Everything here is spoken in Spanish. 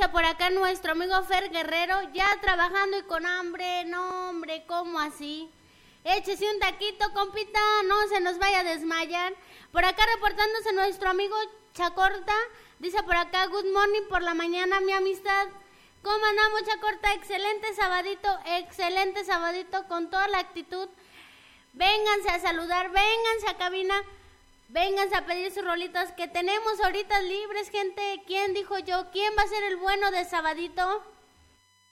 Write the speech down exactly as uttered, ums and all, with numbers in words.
Dice por acá nuestro amigo Fer Guerrero, ya trabajando y con hambre. No, hombre, ¿cómo así? Échese un taquito, compita, no se nos vaya a desmayar. Por acá reportándose nuestro amigo Chacorta, dice por acá, good morning por la mañana, mi amistad. ¿Cómo andamos, Chacorta? Excelente sabadito, excelente sabadito, con toda la actitud. Vénganse a saludar, vénganse a cabina, vénganse a pedir sus rolitas, que tenemos ahorita libres, gente. ¿Quién dijo yo? ¿Quién va a ser el bueno de sabadito?